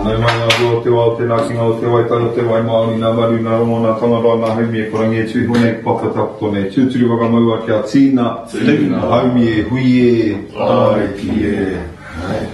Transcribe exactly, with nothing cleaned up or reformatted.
Nai mai ngā rua te wā o te nākinga o te waitara te wai Māori nā maru nā rongo nā tangaroa nā haumi e korangi e tui hone whakatako nei. Tūturi waka maua kia tīna, haumi e hui e, ai ki e.